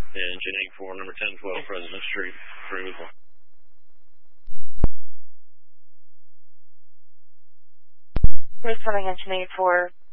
Engine 84, number 1012, President Street, approval. Responding engine 84,